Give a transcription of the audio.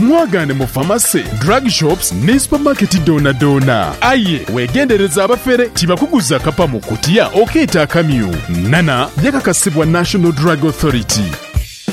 mwagane mu pharmacy, drug shops ne supermarket dona. Aye, wegendereza abafere tibakuguza kapa mu kutiya okeeta akamyu. Nana yakakasibwa National Drug Authority.